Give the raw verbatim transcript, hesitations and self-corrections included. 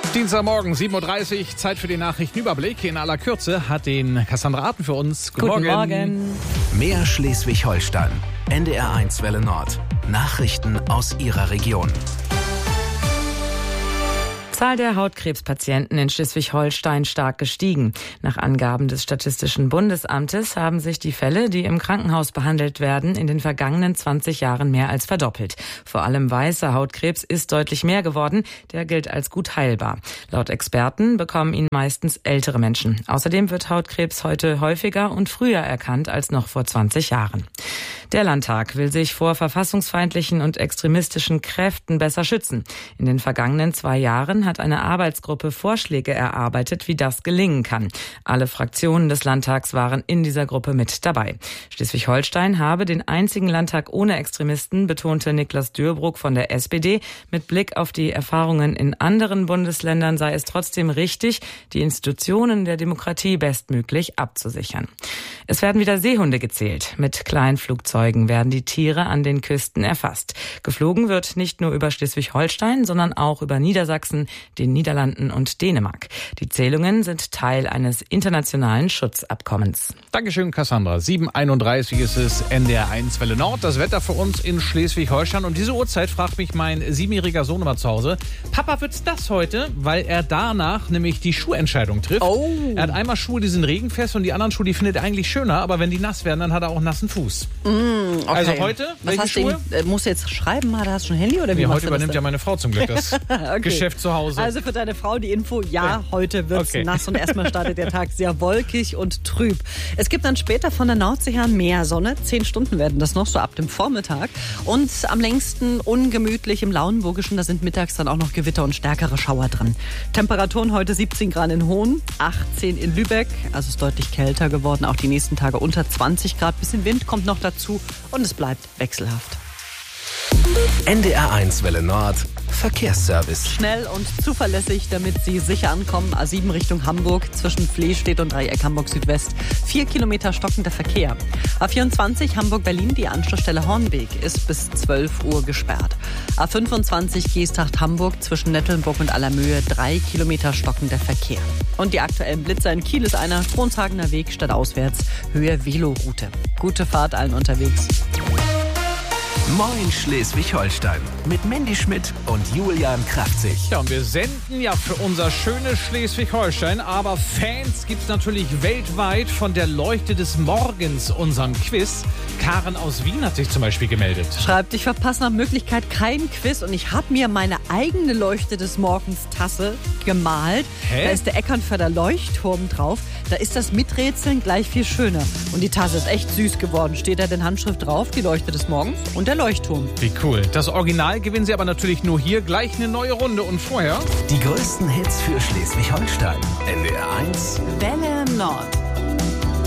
Dienstagmorgen, sieben Uhr dreißig, Zeit für den Nachrichtenüberblick. In aller Kürze hat den Cassandra Arten für uns. Guten, Guten Morgen. Morgen. Mehr Schleswig-Holstein. N D R eins Welle Nord. Nachrichten aus Ihrer Region. Zahl der Hautkrebspatienten in Schleswig-Holstein stark gestiegen. Nach Angaben des Statistischen Bundesamtes haben sich die Fälle, die im Krankenhaus behandelt werden, in den vergangenen zwanzig Jahren mehr als verdoppelt. Vor allem weißer Hautkrebs ist deutlich mehr geworden. Der gilt als gut heilbar. Laut Experten bekommen ihn meistens ältere Menschen. Außerdem wird Hautkrebs heute häufiger und früher erkannt als noch vor zwanzig Jahren. Der Landtag will sich vor verfassungsfeindlichen und extremistischen Kräften besser schützen. In den vergangenen zwei Jahren hat eine Arbeitsgruppe Vorschläge erarbeitet, wie das gelingen kann. Alle Fraktionen des Landtags waren in dieser Gruppe mit dabei. Schleswig-Holstein habe den einzigen Landtag ohne Extremisten, betonte Niklas Dörbruck von der S P D. Mit Blick auf die Erfahrungen in anderen Bundesländern sei es trotzdem richtig, die Institutionen der Demokratie bestmöglich abzusichern. Es werden wieder Seehunde gezählt. Mit Kleinflugzeugen werden die Tiere an den Küsten erfasst. Geflogen wird nicht nur über Schleswig-Holstein, sondern auch über Niedersachsen, den Niederlanden und Dänemark. Die Zählungen sind Teil eines internationalen Schutzabkommens. Dankeschön, Cassandra. sieben Uhr einunddreißig ist es, N D R eins Welle Nord. Das Wetter für uns in Schleswig-Holstein. Um diese Uhrzeit fragt mich mein siebenjähriger Sohn immer zu Hause: Papa, wird's das heute? Weil er danach nämlich die Schuhentscheidung trifft. Oh. Er hat einmal Schuhe, die sind regenfest, und die anderen Schuhe, die findet er eigentlich schöner. Aber wenn die nass werden, dann hat er auch einen nassen Fuß. Mm, okay. Also heute, Was welche hast Schuhe? Du, äh, musst du jetzt schreiben, hast du schon ein Handy oder wie Nee, machst heute du das übernimmt denn? ja meine Frau zum Glück das okay. Geschäft zu Hause. Also für deine Frau die Info: Ja, Ja. heute wird's Okay. nass und erstmal startet der Tag sehr wolkig und trüb. Es gibt dann später von der Nordsee her mehr Sonne. Zehn Stunden werden das noch, so ab dem Vormittag. Und am längsten ungemütlich im Lauenburgischen, da sind mittags dann auch noch Gewitter und stärkere Schauer drin. Temperaturen heute siebzehn Grad in Hohn, achtzehn in Lübeck. Also es ist deutlich kälter geworden. Auch die nächsten Tage unter zwanzig Grad. Bisschen Wind kommt noch dazu und es bleibt wechselhaft. N D R eins Welle Nord. Verkehrsservice. Schnell und zuverlässig, damit Sie sicher ankommen. A sieben Richtung Hamburg, zwischen Flehstedt und Dreieck Hamburg Südwest. Vier Kilometer stockender Verkehr. A vierundzwanzig Hamburg-Berlin, die Anschlussstelle Hornbeek, ist bis zwölf Uhr gesperrt. A fünfundzwanzig Geesthacht-Hamburg, zwischen Nettelnburg und Allermöhe, drei Kilometer stockender Verkehr. Und die aktuellen Blitzer in Kiel ist einer: Kronshagener Weg stadtauswärts, Höhe Veloroute. Gute Fahrt allen unterwegs. Moin Schleswig-Holstein. Mit Mandy Schmidt und Julian Kraftzig. Ja, und wir senden ja für unser schönes Schleswig-Holstein, aber Fans gibt's natürlich weltweit von der Leuchte des Morgens, unserem Quiz. Karen aus Wien hat sich zum Beispiel gemeldet. Schreibt, ich verpasse nach Möglichkeit kein Quiz und ich habe mir meine eigene Leuchte des Morgens Tasse gemalt. Hä? Da ist der Eckernförder Leuchtturm drauf. Da ist das Miträtseln gleich viel schöner. Und die Tasse ist echt süß geworden. Steht da denn Handschrift drauf, die Leuchte des Morgens und der Leuchtturm. Wie cool. Das Original gewinnen Sie aber natürlich nur hier. Gleich eine neue Runde und vorher Die größten Hits für Schleswig-Holstein. N D R eins Welle Nord.